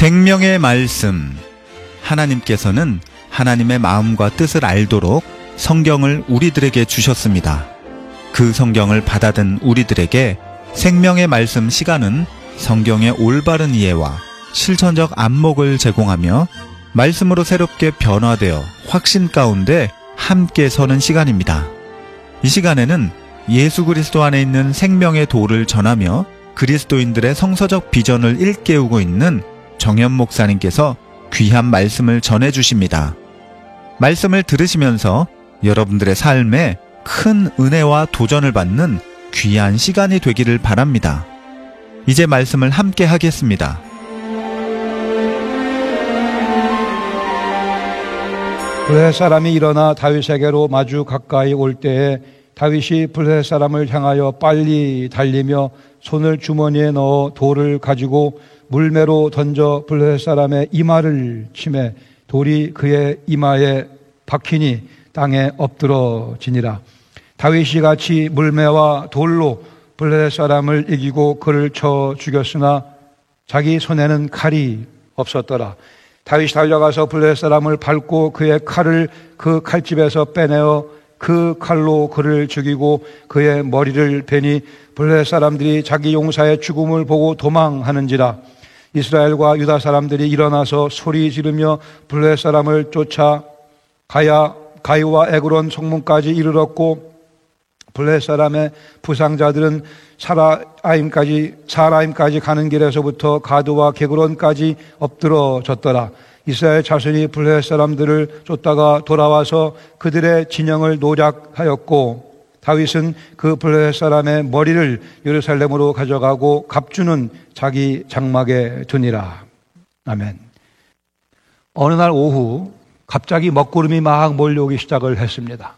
생명의 말씀. 하나님께서는 하나님의 마음과 뜻을 알도록 성경을 우리들에게 주셨습니다. 그 성경을 받아든 우리들에게 생명의 말씀 시간은 성경의 올바른 이해와 실천적 안목을 제공하며 말씀으로 새롭게 변화되어 확신 가운데 함께 서는 시간입니다. 이 시간에는 예수 그리스도 안에 있는 생명의 도를 전하며 그리스도인들의 성서적 비전을 일깨우고 있는 정현 목사님께서 귀한 말씀을 전해주십니다. 말씀을 들으시면서 여러분들의 삶에 큰 은혜와 도전을 받는 귀한 시간이 되기를 바랍니다. 이제 말씀을 함께 하겠습니다. 블레셋 사람이 일어나 다윗에게로 마주 가까이 올 때에 다윗이 블레셋 사람을 향하여 빨리 달리며 손을 주머니에 넣어 돌을 가지고 물매로 던져 블레셋 사람의 이마를 치매 돌이 그의 이마에 박히니 땅에 엎드러지니라. 다윗이 같이 물매와 돌로 블레셋 사람을 이기고 그를 쳐 죽였으나 자기 손에는 칼이 없었더라. 다윗이 달려가서 블레셋 사람을 밟고 그의 칼을 그 칼집에서 빼내어 그 칼로 그를 죽이고 그의 머리를 베니 블레셋 사람들이 자기 용사의 죽음을 보고 도망하는지라. 이스라엘과 유다 사람들이 일어나서 소리 지르며 블레셋 사람을 쫓아 가이와 에그론 성문까지 이르렀고 블레셋 사람의 부상자들은 사라임까지 가는 길에서부터 가드와 게그론까지 엎드러졌더라. 이스라엘 자손이 블레셋 사람들을 쫓다가 돌아와서 그들의 진영을 노략하였고 다윗은 그 블레셋 사람의 머리를 예루살렘으로 가져가고 갑주는 자기 장막에 두니라. 아멘. 어느 날 오후 갑자기 먹구름이 막 몰려오기 시작을 했습니다.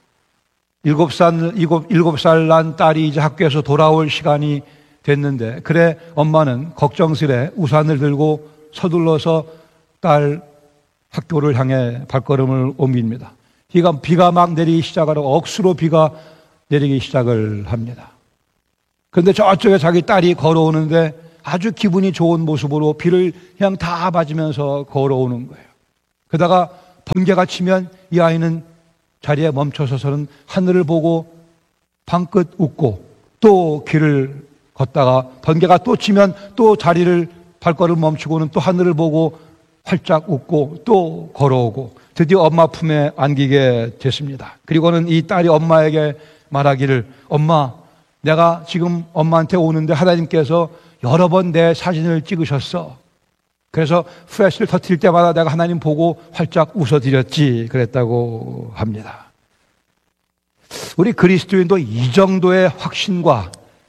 7살 난 딸이 이제 학교에서 돌아올 시간이 됐는데 그래 엄마는 걱정스레 우산을 들고 서둘러서 딸 학교를 향해 발걸음을 옮깁니다. 비가 막 내리기 시작하고 억수로 비가 내리기 시작을 합니다. 그런데 저쪽에 자기 딸이 걸어오는데 아주 기분이 좋은 모습으로 비를 그냥 다 맞으면서 걸어오는 거예요. 그러다가 번개가 치면 이 아이는 자리에 멈춰서서는 하늘을 보고 방긋 웃고 또 길을 걷다가 번개가 또 치면 또 자리를 발걸음 멈추고는 또 하늘을 보고 활짝 웃고 또 걸어오고 드디어 엄마 품에 안기게 됐습니다. 그리고는 이 딸이 엄마에게 말하기를 엄마 내가 지금 엄마한테 오는데 하나님께서 여러 번 내 사진을 찍으셨어. 그래서 플래시를 터뜨릴 때마다 내가 하나님 보고 활짝 웃어드렸지 그랬다고 합니다. 우리 그리스도인도 이 정도의 확신과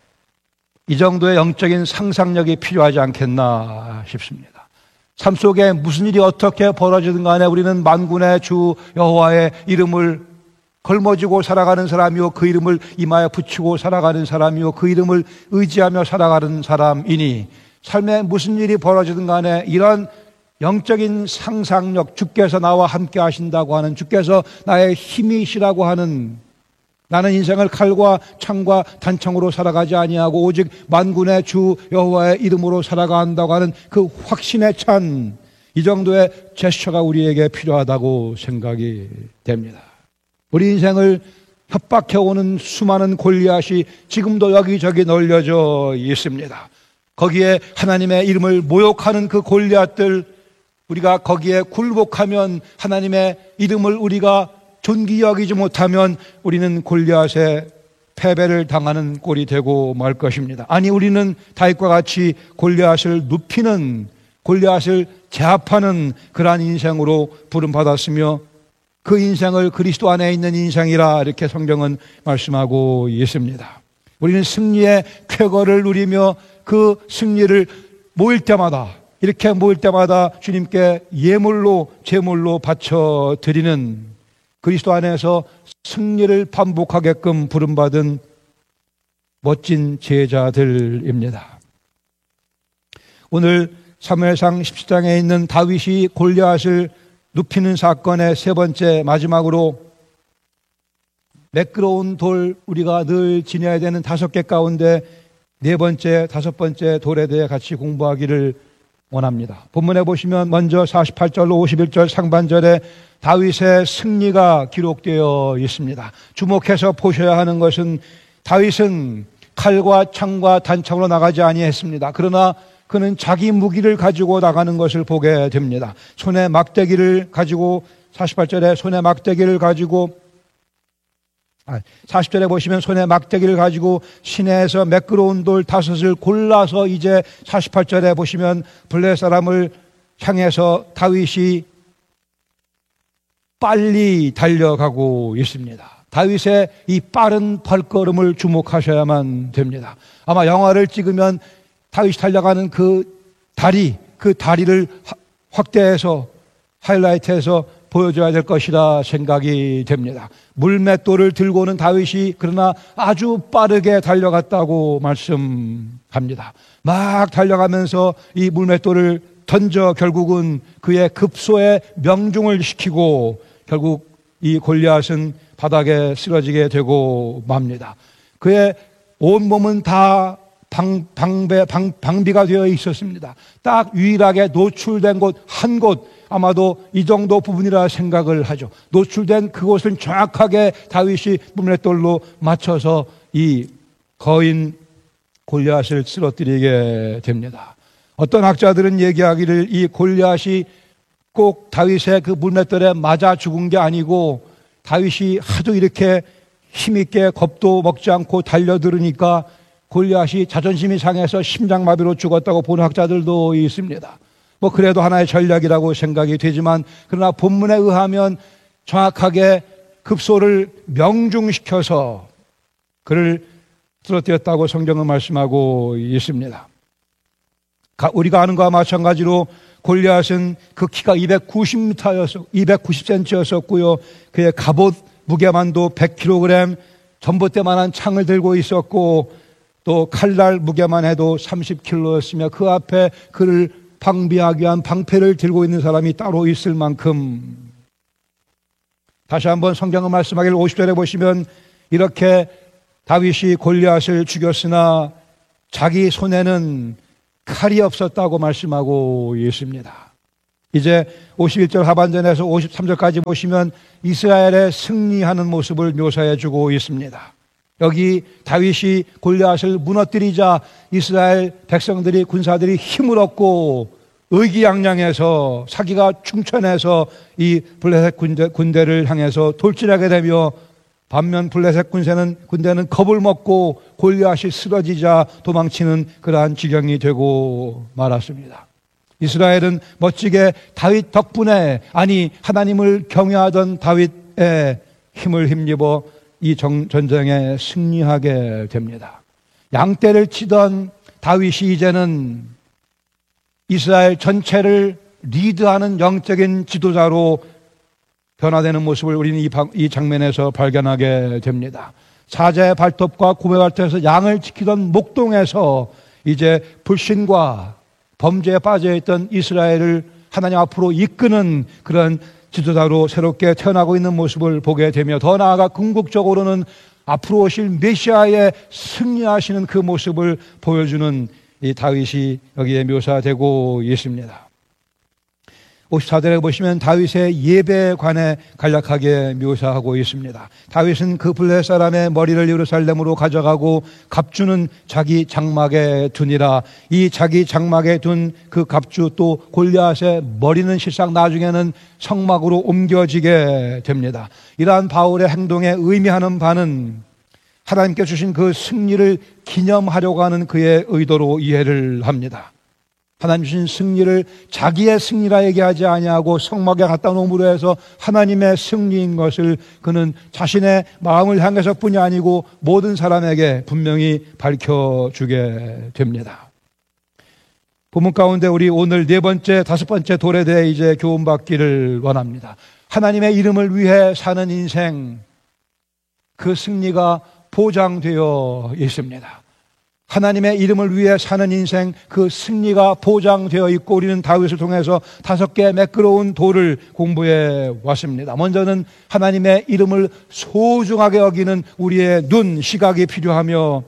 이 정도의 영적인 상상력이 필요하지 않겠나 싶습니다. 삶 속에 무슨 일이 어떻게 벌어지든 간에 우리는 만군의 주 여호와의 이름을 걸머쥐고 살아가는 사람이요 그 이름을 이마에 붙이고 살아가는 사람이요 그 이름을 의지하며 살아가는 사람이니 삶에 무슨 일이 벌어지든 간에 이런 영적인 상상력, 주께서 나와 함께 하신다고 하는, 주께서 나의 힘이시라고 하는, 나는 인생을 칼과 창과 단창으로 살아가지 아니하고 오직 만군의 주 여호와의 이름으로 살아간다고 하는 그 확신에 찬 이 정도의 제스처가 우리에게 필요하다고 생각이 됩니다. 우리 인생을 협박해오는 수많은 골리앗이 지금도 여기저기 널려져 있습니다. 거기에 하나님의 이름을 모욕하는 그 골리앗들, 우리가 거기에 굴복하면, 하나님의 이름을 우리가 존귀 여기지 못하면 우리는 골리앗의 패배를 당하는 꼴이 되고 말 것입니다. 아니, 우리는 다윗과 같이 골리앗을 눕히는, 골리앗을 제압하는 그러한 인생으로 부름받았으며 그 인생을 그리스도 안에 있는 인생이라 이렇게 성경은 말씀하고 있습니다. 우리는 승리의 쾌거를 누리며 그 승리를 이렇게 모일 때마다 주님께 예물로, 제물로 바쳐드리는 그리스도 안에서 승리를 반복하게끔 부름받은 멋진 제자들입니다. 오늘 사무엘상 17장에 있는 다윗이 골리앗을 눕히는 사건의 세 번째, 마지막으로 매끄러운 돌, 우리가 늘 지녀야 되는 5개 가운데 네 번째, 5번째 돌에 대해 같이 공부하기를 원합니다. 본문에 보시면 먼저 48절로 51절 상반절에 다윗의 승리가 기록되어 있습니다. 주목해서 보셔야 하는 것은 다윗은 칼과 창과 단창으로 나가지 아니했습니다. 그러나 그는 자기 무기를 가지고 나가는 것을 보게 됩니다. 손에 막대기를 가지고 48절에 손에 막대기를 가지고 40절에 보시면 손에 막대기를 가지고 시내에서 매끄러운 돌 5을 골라서 이제 48절에 보시면 블레 사람을 향해서 다윗이 빨리 달려가고 있습니다. 다윗의 이 빠른 발걸음을 주목하셔야만 됩니다. 아마 영화를 찍으면 다윗이 달려가는 그 다리를 확대해서 하이라이트해서 보여줘야 될 것이라 생각이 됩니다. 물맷돌을 들고 오는 다윗이 그러나 아주 빠르게 달려갔다고 말씀합니다. 막 달려가면서 이 물맷돌을 던져 결국은 그의 급소에 명중을 시키고 결국 이 골리앗은 바닥에 쓰러지게 되고 맙니다. 그의 온몸은 다 방비가 되어 있었습니다. 딱 유일하게 노출된 곳 한 곳, 아마도 이 정도 부분이라 생각을 하죠. 노출된 그곳을 정확하게 다윗이 물맷돌로 맞춰서 이 거인 골리앗을 쓰러뜨리게 됩니다. 어떤 학자들은 얘기하기를 이 골리앗이 꼭 다윗의 그 물맷돌에 맞아 죽은 게 아니고 다윗이 하도 이렇게 힘있게 겁도 먹지 않고 달려들으니까 골리앗이 자존심이 상해서 심장마비로 죽었다고 보는 학자들도 있습니다. 뭐 그래도 하나의 전략이라고 생각이 되지만 그러나 본문에 의하면 정확하게 급소를 명중시켜서 그를 쓰러뜨렸다고 성경은 말씀하고 있습니다. 우리가 아는 것과 마찬가지로 골리앗은 그 키가 290cm였었고요. 그의 갑옷 무게만도 100kg, 전봇대만한 창을 들고 있었고 또 칼날 무게만 해도 30kg였으며 그 앞에 그를 방비하기 위한 방패를 들고 있는 사람이 따로 있을 만큼 다시 한번 성경은 말씀하기를 50절에 보시면 이렇게 다윗이 골리앗을 죽였으나 자기 손에는 칼이 없었다고 말씀하고 있습니다. 이제 51절 하반전에서 53절까지 보시면 이스라엘의 승리하는 모습을 묘사해 주고 있습니다. 여기 다윗이 골리앗을 무너뜨리자 이스라엘 백성들이 군사들이 힘을 얻고 의기양양해서 사기가 충천해서 이 블레셋 군대를 향해서 돌진하게 되며 반면 블레셋 군대는 겁을 먹고 골리앗이 쓰러지자 도망치는 그러한 지경이 되고 말았습니다. 이스라엘은 멋지게 다윗 덕분에 하나님을 경외하던 다윗의 힘을 힘입어 이 전쟁에 승리하게 됩니다. 양떼를 치던 다윗이 이제는 이스라엘 전체를 리드하는 영적인 지도자로 변화되는 모습을 우리는 이 장면에서 발견하게 됩니다. 사자의 발톱과 곰의 발톱에서 양을 지키던 목동에서 이제 불신과 범죄에 빠져있던 이스라엘을 하나님 앞으로 이끄는 그런 지도자로 새롭게 태어나고 있는 모습을 보게 되며 더 나아가 궁극적으로는 앞으로 오실 메시아의 승리하시는 그 모습을 보여주는 이 다윗이 여기에 묘사되고 있습니다. 54절에 보시면 다윗의 예배에 관해 간략하게 묘사하고 있습니다. 다윗은 그 블레셋 사람의 머리를 예루살렘으로 가져가고 갑주는 자기 장막에 두니라. 이 자기 장막에 둔 그 갑주 또 골리앗의 머리는 실상 나중에는 성막으로 옮겨지게 됩니다. 이러한 바울의 행동에 의미하는 바는 하나님께 주신 그 승리를 기념하려고 하는 그의 의도로 이해를 합니다. 하나님 주신 승리를 자기의 승리라 얘기하지 아니하고 성막에 갖다 놓음으로 해서 하나님의 승리인 것을 그는 자신의 마음을 향해서뿐이 아니고 모든 사람에게 분명히 밝혀주게 됩니다. 본문 가운데 우리 오늘 네 번째, 다섯 번째 돌에 대해 이제 교훈받기를 원합니다. 하나님의 이름을 위해 사는 인생, 그 승리가 보장되어 있습니다. 하나님의 이름을 위해 사는 인생, 그 승리가 보장되어 있고 우리는 다윗을 통해서 5개의 매끄러운 돌을 공부해 왔습니다. 먼저는 하나님의 이름을 소중하게 여기는 우리의 눈, 시각이 필요하며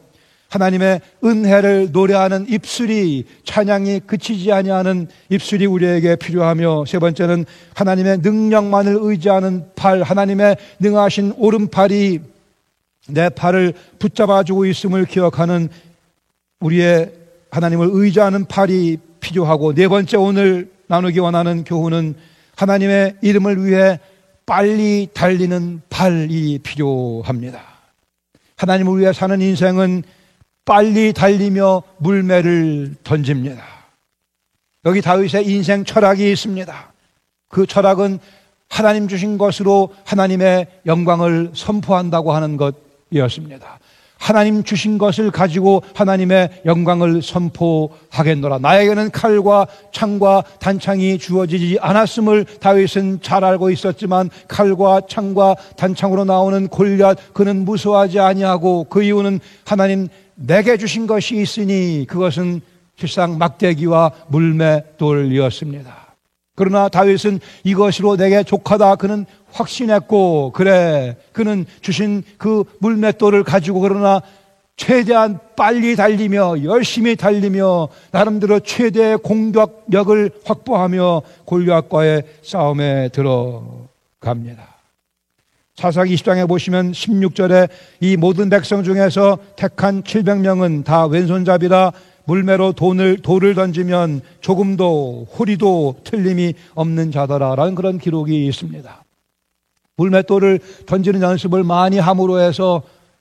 하나님의 은혜를 노래하는 입술이, 찬양이 그치지 아니하는 입술이 우리에게 필요하며, 세 번째는 하나님의 능력만을 의지하는 팔, 하나님의 능하신 오른팔이 내 팔을 붙잡아주고 있음을 기억하는 우리의 하나님을 의지하는 팔이 필요하고, 네 번째 오늘 나누기 원하는 교훈은 하나님의 이름을 위해 빨리 달리는 팔이 필요합니다. 하나님을 위해 사는 인생은 빨리 달리며 물매를 던집니다. 여기 다윗의 인생 철학이 있습니다. 그 철학은 하나님 주신 것으로 하나님의 영광을 선포한다고 하는 것이었습니다. 하나님 주신 것을 가지고 하나님의 영광을 선포하겠노라. 나에게는 칼과 창과 단창이 주어지지 않았음을 다윗은 잘 알고 있었지만, 칼과 창과 단창으로 나오는 골리앗, 그는 무서워하지 아니하고, 그 이유는 하나님 내게 주신 것이 있으니 그것은 실상 막대기와 물맷돌이었습니다. 그러나 다윗은 이것으로 내게 족하다 그는 확신했고, 그래, 그는 주신 그 물맷돌을 가지고 그러나 최대한 빨리 달리며 열심히 달리며 나름대로 최대의 공격력을 확보하며 골리앗과의 싸움에 들어갑니다. 사사기 20장에 보시면 16절에 이 모든 백성 중에서 택한 700명은 다 왼손잡이라 물매로 돌을 던지면 조금도 호리도 틀림이 없는 자더라라는 그런 기록이 있습니다. 물맷돌을 던지는 연습을 많이 함으로 해서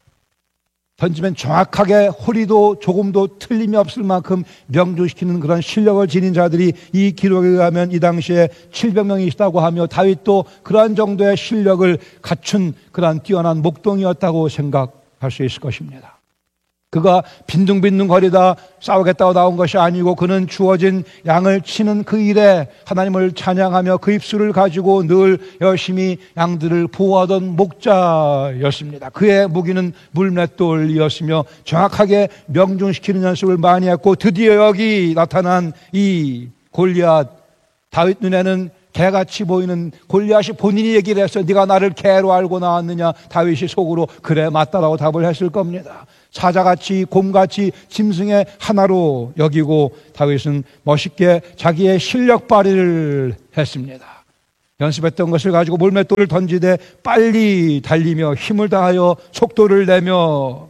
던지면 정확하게 호리도 조금도 틀림이 없을 만큼 명중시키는 그런 실력을 지닌 자들이 이 기록에 의하면 이 당시에 700명이 있다고 하며, 다윗도 그러한 정도의 실력을 갖춘 그러한 뛰어난 목동이었다고 생각할 수 있을 것입니다. 그가 빈둥빈둥 거리다 싸우겠다고 나온 것이 아니고, 그는 주어진 양을 치는 그 일에 하나님을 찬양하며 그 입술을 가지고 늘 열심히 양들을 보호하던 목자였습니다. 그의 무기는 물맷돌이었으며 정확하게 명중시키는 연습을 많이 했고, 드디어 여기 나타난 이 골리앗, 다윗 눈에는 개같이 보이는 골리앗이 본인이 얘기를 했어요. 네가 나를 개로 알고 나왔느냐? 다윗이 속으로 그래 맞다라고 답을 했을 겁니다. 사자같이 곰같이 짐승의 하나로 여기고 다윗은 멋있게 자기의 실력 발휘를 했습니다. 연습했던 것을 가지고 물맷돌을 던지되 빨리 달리며 힘을 다하여 속도를 내며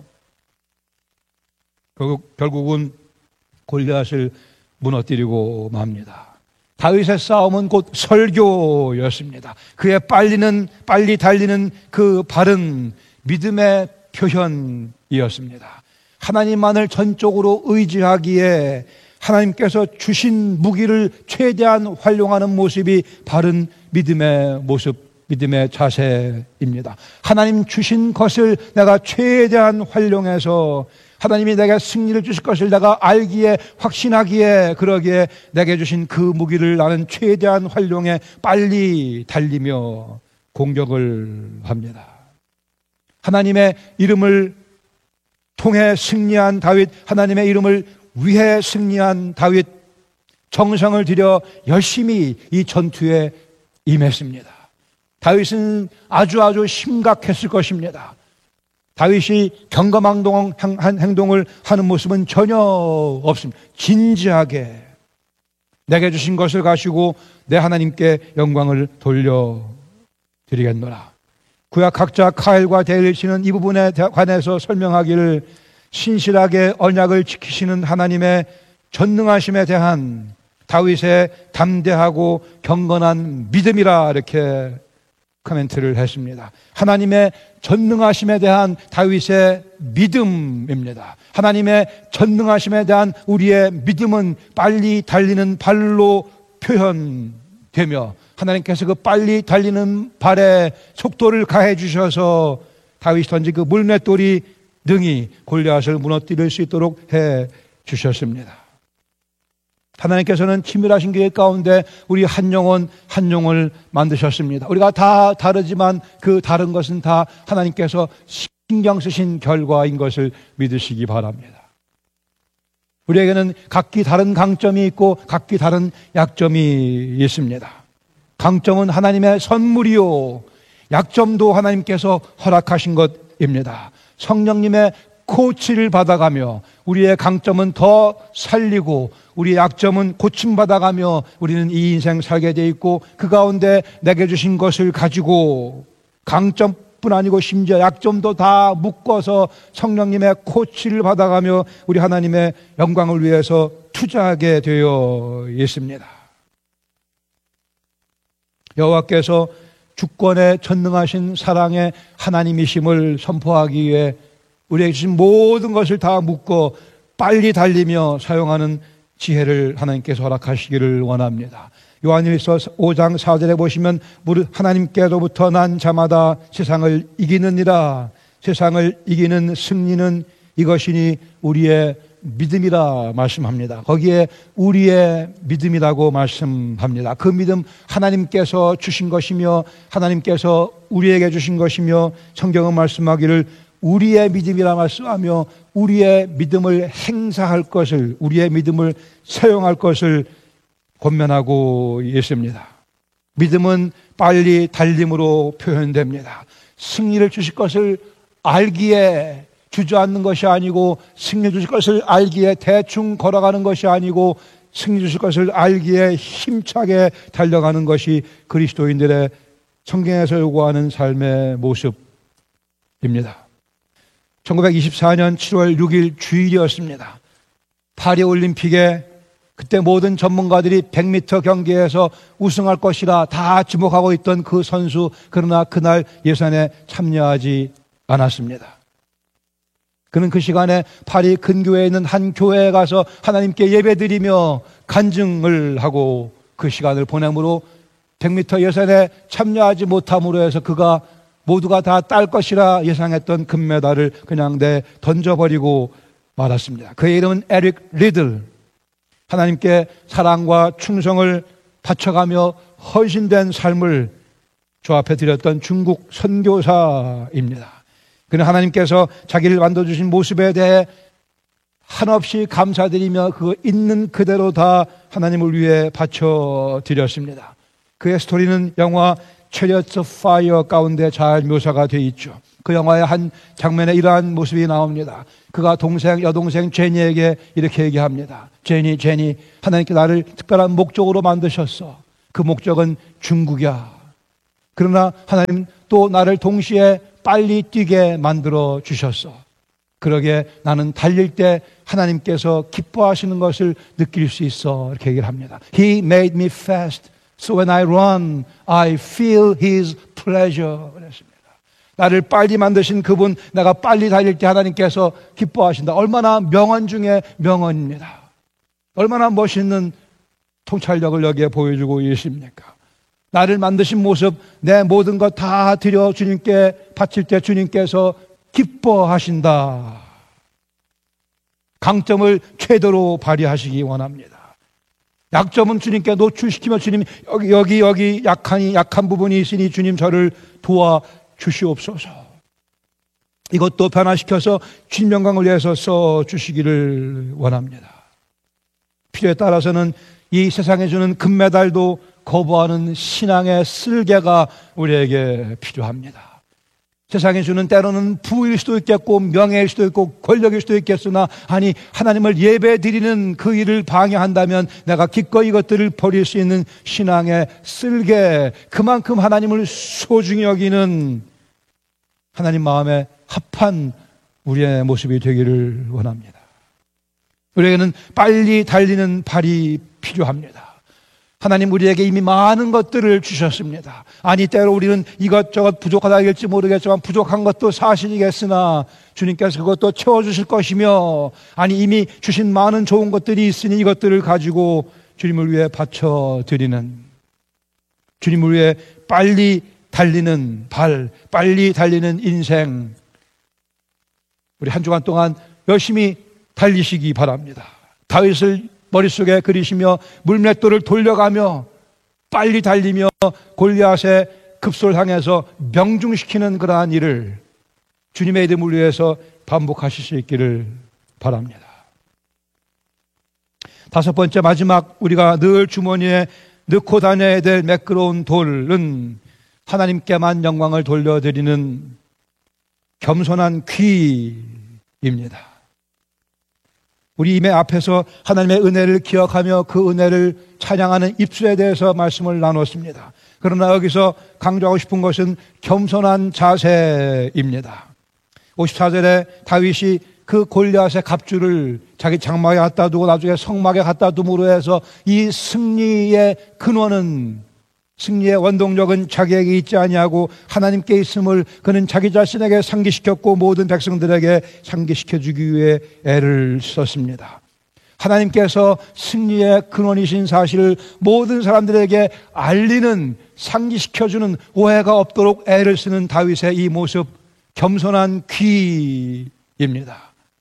결국은 골리앗을 무너뜨리고 맙니다. 다윗의 싸움은 곧 설교였습니다. 그의 빨리 달리는 그 발은 믿음의 표현이었습니다. 하나님만을 전적으로 의지하기에 하나님께서 주신 무기를 최대한 활용하는 모습이 바른 믿음의 모습, 믿음의 자세입니다. 하나님 주신 것을 내가 최대한 활용해서 하나님이 내게 승리를 주실 것을 내가 알기에, 확신하기에, 그러기에 내게 주신 그 무기를 나는 최대한 활용해 빨리 달리며 공격을 합니다. 하나님의 이름을 통해 승리한 다윗, 하나님의 이름을 위해 승리한 다윗, 정성을 들여 열심히 이 전투에 임했습니다. 다윗은 아주 심각했을 것입니다. 다윗이 경거망동한 행동을 하는 모습은 전혀 없습니다. 진지하게 내게 주신 것을 가지고 내 하나님께 영광을 돌려드리겠노라. 구약 각자 카일과 데일을 치는 이 부분에 관해서 설명하기를, 신실하게 언약을 지키시는 하나님의 전능하심에 대한 다윗의 담대하고 경건한 믿음이라 이렇게 코멘트를 했습니다. 하나님의 전능하심에 대한 다윗의 믿음입니다. 하나님의 전능하심에 대한 우리의 믿음은 빨리 달리는 발로 표현되며, 하나님께서 그 빨리 달리는 발에 속도를 가해 주셔서 다윗이 던진 그 물맷돌이 능히 골리앗을 무너뜨릴 수 있도록 해 주셨습니다. 하나님께서는 치밀하신 계획 가운데 우리 한 영혼 한 영을 만드셨습니다. 우리가 다 다르지만 그 다른 것은 다 하나님께서 신경 쓰신 결과인 것을 믿으시기 바랍니다. 우리에게는 각기 다른 강점이 있고 각기 다른 약점이 있습니다. 강점은 하나님의 선물이요, 약점도 하나님께서 허락하신 것입니다. 성령님의 코치를 받아가며 우리의 강점은 더 살리고 우리의 약점은 고침받아가며 우리는 이 인생 살게 돼 있고 그 가운데 내게 주신 것을 가지고 강점뿐 아니고 심지어 약점도 다 묶어서 성령님의 코치를 받아가며 우리 하나님의 영광을 위해서 투자하게 되어 있습니다. 여호와께서 주권에 전능하신 사랑의 하나님이심을 선포하기 위해 우리에게 주신 모든 것을 다 묶어 빨리 달리며 사용하는 지혜를 하나님께서 허락하시기를 원합니다. 요한일서 5장 4절에 보시면 무릇 하나님께로부터 난 자마다 세상을 이기느니라. 세상을 이기는 승리는 이것이니 우리의 믿음이라 말씀합니다. 거기에 우리의 믿음이라고 말씀합니다. 그 믿음 하나님께서 주신 것이며 하나님께서 우리에게 주신 것이며 성경은 말씀하기를 우리의 믿음이라 말씀하며 우리의 믿음을 행사할 것을, 우리의 믿음을 사용할 것을 권면하고 있습니다. 믿음은 빨리 달림으로 표현됩니다. 승리를 주실 것을 알기에 주저앉는 것이 아니고, 승리 주실 것을 알기에 대충 걸어가는 것이 아니고, 승리 주실 것을 알기에 힘차게 달려가는 것이 그리스도인들의 성경에서 요구하는 삶의 모습입니다. 1924년 7월 6일 주일이었습니다. 파리 올림픽에 그때 모든 전문가들이 100m 경기에서 우승할 것이라 다 주목하고 있던 그 선수, 그러나 그날 예선에 참여하지 않았습니다. 그는 그 시간에 파리 근교에 있는 한 교회에 가서 하나님께 예배드리며 간증을 하고 그 시간을 보내므로 100m 예선에 참여하지 못함으로 해서 그가 모두가 다 딸 것이라 예상했던 금메달을 그냥 던져버리고 말았습니다. 그의 이름은 에릭 리들. 하나님께 사랑과 충성을 바쳐가며 헌신된 삶을 주 앞에 드렸던 중국 선교사입니다. 그는 하나님께서 자기를 만들어주신 모습에 대해 한없이 감사드리며 그 있는 그대로 다 하나님을 위해 바쳐드렸습니다. 그의 스토리는 영화 Chariots of Fire 가운데 잘 묘사가 되어 있죠. 그 영화의 한 장면에 이러한 모습이 나옵니다. 그가 여동생 제니에게 이렇게 얘기합니다. 제니, 하나님께 나를 특별한 목적으로 만드셨어. 그 목적은 중국이야. 그러나 하나님 또 나를 동시에 빨리 뛰게 만들어 주셨어. 그러기에 나는 달릴 때 하나님께서 기뻐하시는 것을 느낄 수 있어. 이렇게 얘기를 합니다. He made me fast. So when I run, I feel His pleasure. 그랬습니다. 나를 빨리 만드신 그분, 내가 빨리 달릴 때 하나님께서 기뻐하신다. 얼마나 명언 중에 명언입니다. 얼마나 멋있는 통찰력을 여기에 보여주고 있습니까? 나를 만드신 모습, 내 모든 것 다 드려 주님께 바칠 때 주님께서 기뻐하신다. 강점을 최대로 발휘하시기 원합니다. 약점은 주님께 노출시키며 주님 여기 약한 부분이 있으니 주님 저를 도와 주시옵소서. 이것도 변화시켜서 주님 영광을 위해서 써 주시기를 원합니다. 필요에 따라서는 이 세상에 주는 금메달도 거부하는 신앙의 쓸개가 우리에게 필요합니다. 세상에 주는 때로는 부일 수도 있겠고 명예일 수도 있고 권력일 수도 있겠으나 아니 하나님을 예배드리는 그 일을 방해한다면 내가 기꺼이 이것들을 버릴 수 있는 신앙의 쓸개, 그만큼 하나님을 소중히 여기는 하나님 마음에 합한 우리의 모습이 되기를 원합니다. 우리에게는 빨리 달리는 발이 필요합니다. 하나님 우리에게 이미 많은 것들을 주셨습니다. 아니 때로 우리는 이것저것 부족하다 할지 모르겠지만 부족한 것도 사실이겠으나 주님께서 그것도 채워주실 것이며 아니 이미 주신 많은 좋은 것들이 있으니 이것들을 가지고 주님을 위해 바쳐드리는, 주님을 위해 빨리 달리는 빨리 달리는 인생, 우리 한 주간 동안 열심히 달리시기 바랍니다. 다윗을 머릿속에 그리시며 물맷돌을 돌려가며 빨리 달리며 골리앗의 급소를 향해서 명중시키는 그러한 일을 주님의 이름을 위해서 반복하실 수 있기를 바랍니다. 다섯 번째, 마지막 우리가 늘 주머니에 넣고 다녀야 될 매끄러운 돌은 하나님께만 영광을 돌려드리는 겸손한 귀입니다. 우리 이미 앞에서 하나님의 은혜를 기억하며 그 은혜를 찬양하는 입술에 대해서 말씀을 나눴습니다. 그러나 여기서 강조하고 싶은 것은 겸손한 자세입니다. 54절에 다윗이 그 골리앗의 갑주를 자기 장막에 갖다 두고 나중에 성막에 갖다 둠으로 해서 이 승리의 근원은, 승리의 원동력은 자기에게 있지 아니하고 하나님께 있음을 그는 자기 자신에게 상기시켰고 모든 백성들에게 상기시켜 주기 위해 애를 썼습니다. 하나님께서 승리의 근원이신 사실을 모든 사람들에게 알리는, 상기시켜주는, 오해가 없도록 애를 쓰는 다윗의 이 모습, 겸손한 귀입니다.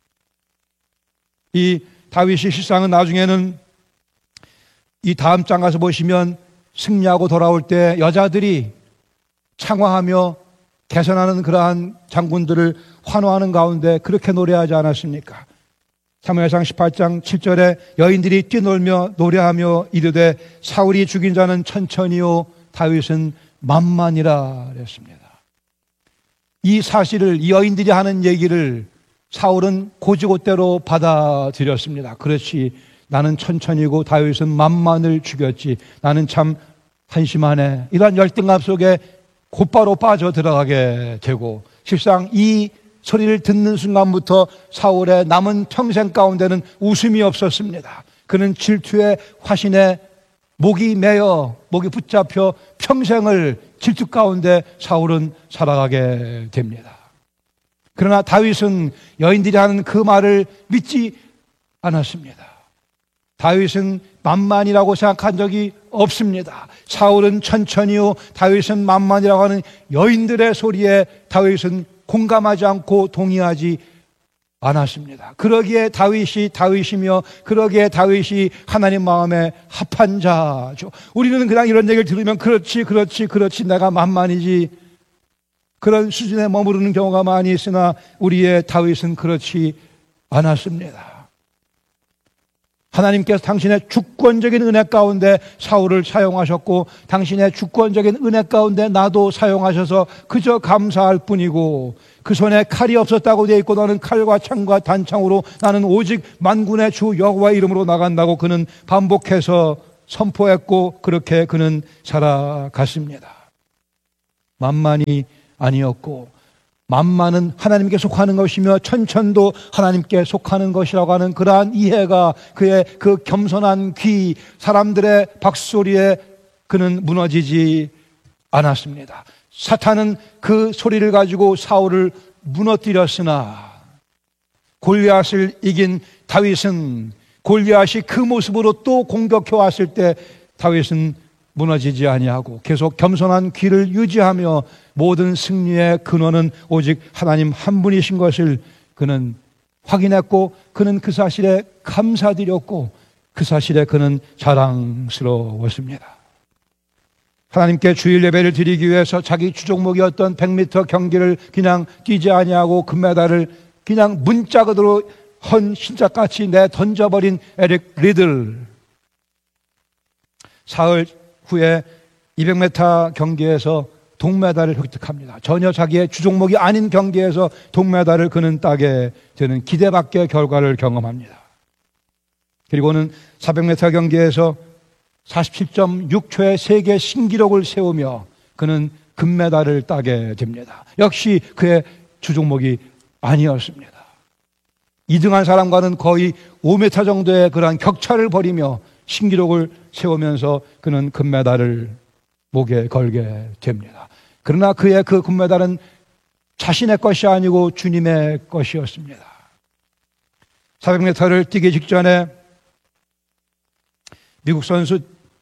이 다윗이 실상은 나중에는 이 다음 장 가서 보시면 승리하고 돌아올 때 여자들이 창화하며 개선하는 그러한 장군들을 환호하는 가운데 그렇게 노래하지 않았습니까? 사무엘상 18장 7절에 여인들이 뛰놀며 노래하며 이르되 사울이 죽인 자는 천천히요 다윗은 만만이라 그랬습니다. 이 사실을, 이 여인들이 하는 얘기를 사울은 고지고대로 받아들였습니다. 그렇지, 나는 천천히고 다윗은 만만을 죽였지, 나는 참 한심하네. 이러한 열등감 속에 곧바로 빠져 들어가게 되고, 실상 이 소리를 듣는 순간부터 사울의 남은 평생 가운데는 웃음이 없었습니다. 그는 질투의 화신에 목이 매여, 목이 붙잡혀 평생을 질투 가운데 사울은 살아가게 됩니다. 그러나 다윗은 여인들이 하는 그 말을 믿지 않았습니다. 다윗은 만만이라고 생각한 적이 없습니다. 사울은 천천히요, 다윗은 만만이라고 하는 여인들의 소리에 다윗은 공감하지 않고 동의하지 않았습니다. 그러기에 다윗이 다윗이며 그러기에 다윗이 하나님 마음에 합한 자죠. 우리는 그냥 이런 얘기를 들으면 그렇지 내가 만만이지, 그런 수준에 머무르는 경우가 많이 있으나 우리의 다윗은 그렇지 않았습니다. 하나님께서 당신의 주권적인 은혜 가운데 사울을 사용하셨고 당신의 주권적인 은혜 가운데 나도 사용하셔서 그저 감사할 뿐이고, 그 손에 칼이 없었다고 되어 있고 너는 칼과 창과 단창으로 나는 오직 만군의 주 여호와의 이름으로 나간다고 그는 반복해서 선포했고 그렇게 그는 살아갔습니다. 만만이 아니었고, 만만은 하나님께 속하는 것이며 천천도 하나님께 속하는 것이라고 하는 그러한 이해가 그의 그 겸손한 귀, 사람들의 박수소리에 그는 무너지지 않았습니다. 사탄은 그 소리를 가지고 사울을 무너뜨렸으나 골리앗을 이긴 다윗은, 골리앗이 그 모습으로 또 공격해 왔을 때 다윗은 무너지지 아니하고 계속 겸손한 귀를 유지하며 모든 승리의 근원은 오직 하나님 한 분이신 것을 그는 확인했고, 그는 그 사실에 감사드렸고, 그 사실에 그는 자랑스러웠습니다. 하나님께 주일 예배를 드리기 위해서 자기 주종목이었던 100m 경기를 그냥 뛰지 아니하고 금메달을 그냥 문짝으로 헌 신짝같이 내 던져버린 에릭 리들, 사흘 후에 200m 경기에서 동메달을 획득합니다. 전혀 자기의 주종목이 아닌 경기에서 동메달을 그는 따게 되는 기대 밖의 결과를 경험합니다. 그리고는 400m 경기에서 47.6초의 세계 신기록을 세우며 그는 금메달을 따게 됩니다. 역시 그의 주종목이 아니었습니다. 2등한 사람과는 거의 5m 정도의 그러한 격차를 벌이며 신기록을 세우면서 그는 금메달을 목에 걸게 됩니다. 그러나 그의 그 금메달은 자신의 것이 아니고 주님의 것이었습니다. 400m를 뛰기 직전에 미국 선수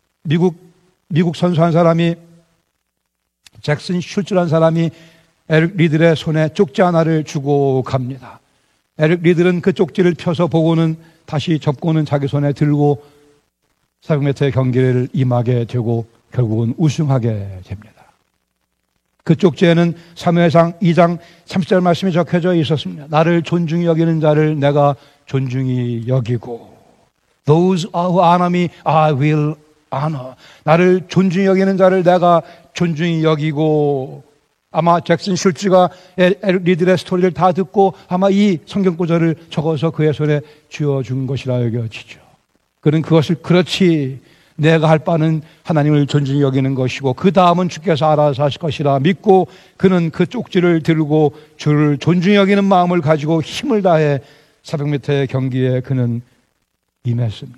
한 사람이, 잭슨 슐츠라는 사람이 에릭 리들의 손에 쪽지 하나를 주고 갑니다. 에릭 리들은 그 쪽지를 펴서 보고는 다시 접고는 자기 손에 들고 400m의 경기를 임하게 되고 결국은 우승하게 됩니다. 그 쪽지에는 사무엘상 2장 30절 말씀이 적혀져 있었습니다. 나를 존중히 여기는 자를 내가 존중히 여기고, Those who honor me I will honor. 나를 존중히 여기는 자를 내가 존중히 여기고, 아마 잭슨 슐츠가 에릭 리들의 스토리를 다 듣고 아마 이 성경 구절을 적어서 그의 손에 쥐어준 것이라 여겨지죠. 그는 그것을 그렇지 내가 할 바는 하나님을 존중히 여기는 것이고 그 다음은 주께서 알아서 하실 것이라 믿고 그는 그 쪽지를 들고 주를 존중히 여기는 마음을 가지고 힘을 다해 400m의 경기에 그는 임했습니다.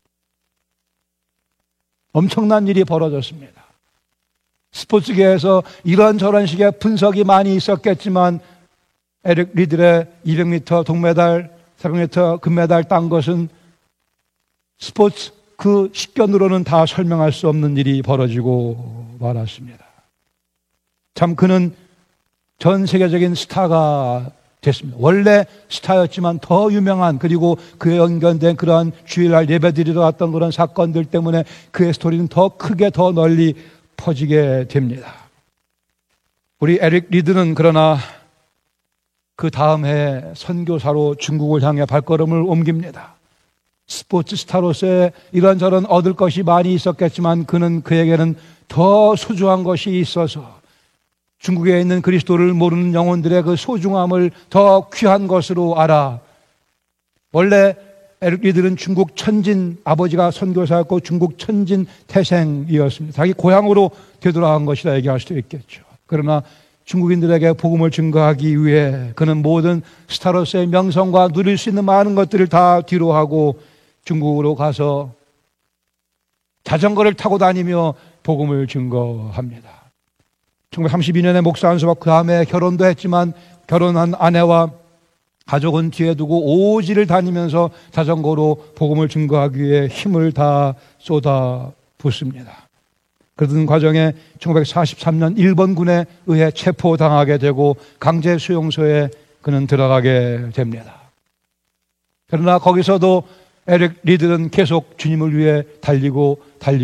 엄청난 일이 벌어졌습니다. 스포츠계에서 이런저런 식의 분석이 많이 있었겠지만 에릭 리들의 200m 동메달, 400m 금메달 딴 것은 스포츠 그 식견으로는 다 설명할 수 없는 일이 벌어지고 말았습니다. 참 그는 전 세계적인 스타가 됐습니다. 원래 스타였지만 더 유명한 그리고 그에 연관된 그러한 주일날 예배드리러 왔던 그런 사건들 때문에 그의 스토리는 더 크게 더 널리 퍼지게 됩니다. 우리 에릭 리드는 그러나 그 다음 해 선교사로 중국을 향해 발걸음을 옮깁니다. 스포츠 스타로서의 이런저런 얻을 것이 많이 있었겠지만 그에게는 더 소중한 것이 있어서 중국에 있는 그리스도를 모르는 영혼들의 그 소중함을 더 귀한 것으로 알아. 원래 에릭 리들은 중국 천진, 아버지가 선교사였고 중국 천진 태생이었습니다. 자기 고향으로 되돌아간 것이라 얘기할 수도 있겠죠. 그러나 중국인들에게 복음을 증거하기 위해 그는 모든 스타로서의 명성과 누릴 수 있는 많은 것들을 다 뒤로하고 중국으로 가서 자전거를 타고 다니며 복음을 증거합니다. 1932년에 목사 안수 받고 그 다음에 결혼도 했지만 결혼한 아내와 가족은 뒤에 두고 오지를 다니면서 자전거로 복음을 증거하기 위해 힘을 다 쏟아 붓습니다. 그러던 과정에 1943년 일본군에 의해 체포당하게 되고 강제 수용소에 그는 들어가게 됩니다. 그러나 거기서도 에릭 리들은 계속 주님을 위해 달리고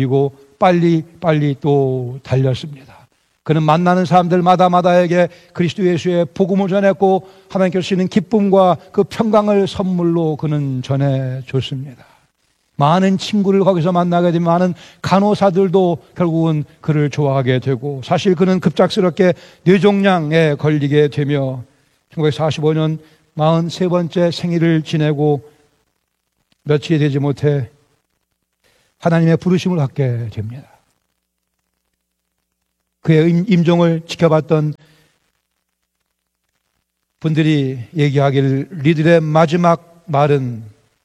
빨리 또 달렸습니다. 그는 만나는 사람들마다에게 그리스도 예수의 복음을 전했고 하나님께서 주시는 기쁨과 그 평강을 선물로 그는 전해줬습니다. 많은 친구를 거기서 만나게 되면 많은 간호사들도 결국은 그를 좋아하게 되고 사실 그는 급작스럽게 뇌종양에 걸리게 되며 1945년 43번째 생일을 지내고 며칠이 되지 못해 하나님의 부르심을 받게 됩니다. 그의 임종을 지켜봤던 분들이 얘기하기를 리들의 마지막 말은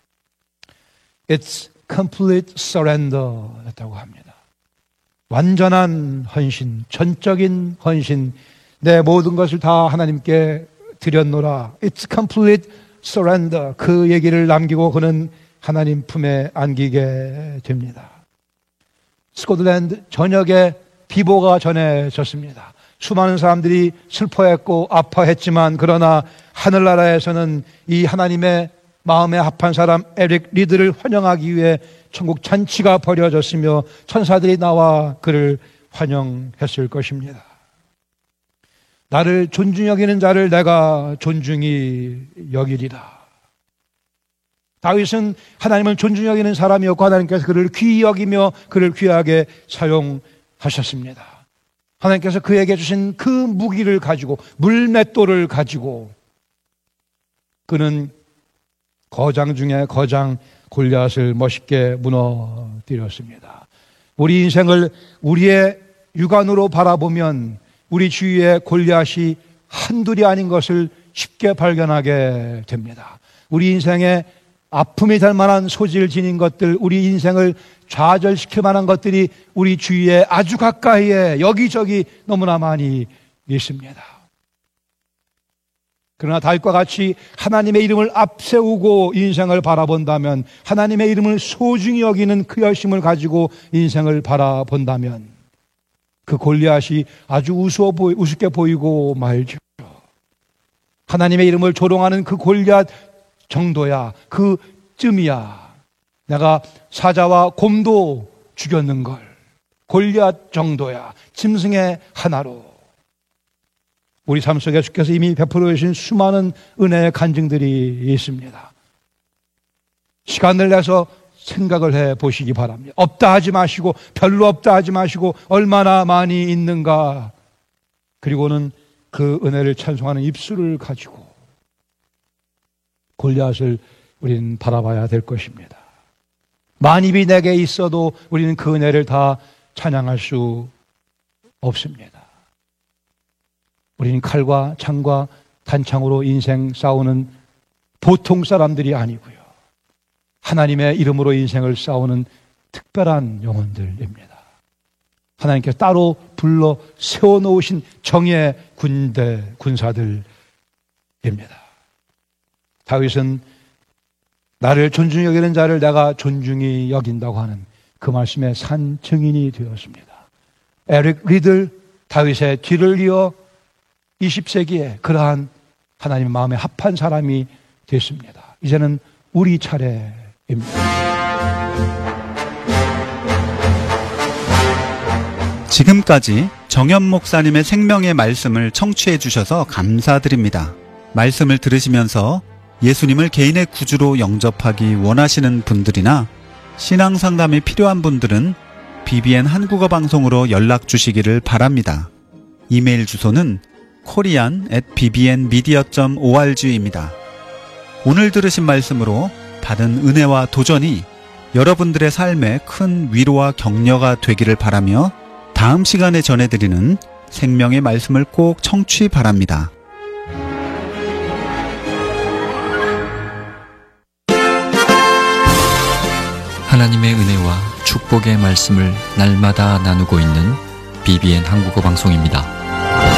It's complete surrender 였다고 합니다. 완전한 헌신, 전적인 헌신, 내 모든 것을 다 하나님께 드렸노라. It's complete surrender. 그 얘기를 남기고 그는 하나님 품에 안기게 됩니다. 스코틀랜드 전역에 비보가 전해졌습니다. 수많은 사람들이 슬퍼했고 아파했지만 그러나 하늘나라에서는 이 하나님의 마음에 합한 사람 에릭 리드를 환영하기 위해 천국 잔치가 벌여졌으며 천사들이 나와 그를 환영했을 것입니다. 나를 존중히 여기는 자를 내가 존중히 여기리라. 다윗은 하나님을 존중히 여기는 사람이었고 하나님께서 그를 귀히 여기며 그를 귀하게 사용하셨습니다. 하나님께서 그에게 주신 그 무기를 가지고 물맷돌을 가지고 그는 거장 중에 거장 골리앗을 멋있게 무너뜨렸습니다. 우리 인생을 우리의 육안으로 바라보면 우리 주위에 골리앗이 한둘이 아닌 것을 쉽게 발견하게 됩니다. 우리 인생에 아픔이 될 만한 소지를 지닌 것들, 우리 인생을 좌절시킬 만한 것들이 우리 주위에 아주 가까이에 여기저기 너무나 많이 있습니다. 그러나 다윗과 같이 하나님의 이름을 앞세우고 인생을 바라본다면, 하나님의 이름을 소중히 여기는 그 열심을 가지고 인생을 바라본다면 그 골리앗이 아주 우습게 보이고 말죠. 하나님의 이름을 조롱하는 그 골리앗 정도야, 그 쯤이야. 내가 사자와 곰도 죽였는 걸. 골리앗 정도야. 짐승의 하나로. 우리 삶 속에 주께서 이미 베풀어 주신 수많은 은혜의 간증들이 있습니다. 시간을 내서 생각을 해 보시기 바랍니다. 없다 하지 마시고, 별로 없다 하지 마시고, 얼마나 많이 있는가. 그리고는 그 은혜를 찬송하는 입술을 가지고 골리앗을 우리는 바라봐야 될 것입니다. 만입이 내게 있어도 우리는 그 은혜를 다 찬양할 수 없습니다. 우리는 칼과 창과 단창으로 인생 싸우는 보통 사람들이 아니고요. 하나님의 이름으로 인생을 싸우는 특별한 영혼들입니다. 하나님께서 따로 불러 세워놓으신 정의의 군사들입니다. 다윗은 나를 존중히 여기는 자를 내가 존중히 여긴다고 하는 그 말씀의 산 증인이 되었습니다. 에릭 리들, 다윗의 뒤를 이어 20세기에 그러한 하나님 마음에 합한 사람이 됐습니다. 이제는 우리 차례입니다. 지금까지 정현 목사님의 생명의 말씀을 청취해 주셔서 감사드립니다. 말씀을 들으시면서 예수님을 개인의 구주로 영접하기 원하시는 분들이나 신앙 상담이 필요한 분들은 BBN 한국어 방송으로 연락 주시기를 바랍니다. 이메일 주소는 korean@bbnmedia.org입니다. 오늘 들으신 말씀으로 받은 은혜와 도전이 여러분들의 삶에 큰 위로와 격려가 되기를 바라며 다음 시간에 전해드리는 생명의 말씀을 꼭 청취 바랍니다. 하나님의 은혜와 축복의 말씀을 날마다 나누고 있는 BBN 한국어 방송입니다.